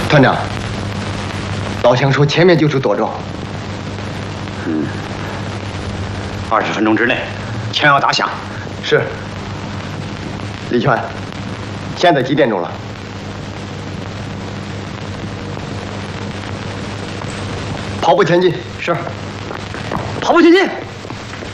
团长，老乡说前面就是垛庄。 20分钟之内，枪要打响。 是。李全，现在几点钟了？跑步前进。 是。跑步前进。